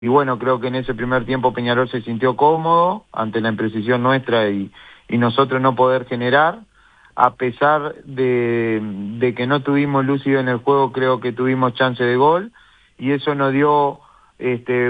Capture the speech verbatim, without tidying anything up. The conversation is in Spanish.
y bueno, creo que en ese primer tiempo Peñarol se sintió cómodo ante la imprecisión nuestra y, y nosotros no poder generar. A pesar de, de que no tuvimos lúcido en el juego, creo que tuvimos chance de gol y eso nos dio este